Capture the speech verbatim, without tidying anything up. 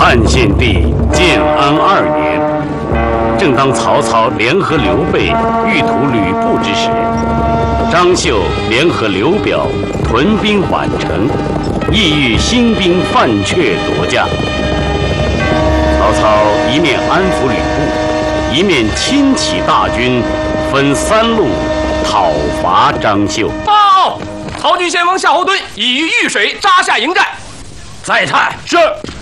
汉献帝建安二年，正当曹操联合刘备欲屠吕布之时，张绣联合刘表屯兵宛城，意欲兴兵犯阙夺驾。曹操一面安抚吕布，一面亲启大军，分三路讨伐张绣。 报！曹军先锋夏侯惇已于豫水扎下营寨。 在蔡是。